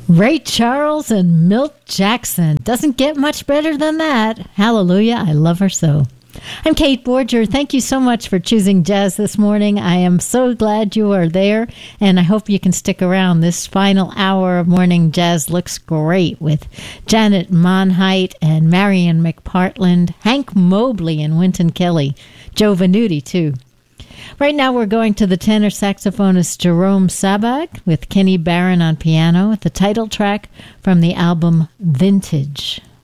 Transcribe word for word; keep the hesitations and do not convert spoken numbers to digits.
Ray Charles and Milt Jackson. Doesn't get much better than that. Hallelujah, I love her so. I'm Kate Borger. Thank you so much for choosing jazz this morning. I am so glad you are there, and I hope you can stick around. This final hour of morning jazz looks great with Janet Monheit and Marion McPartland, Hank Mobley and Wynton Kelly, Joe Venuti, too. Right now we're going to the tenor saxophonist Jerome Sabag with Kenny Barron on piano, the title track from the album Vintage.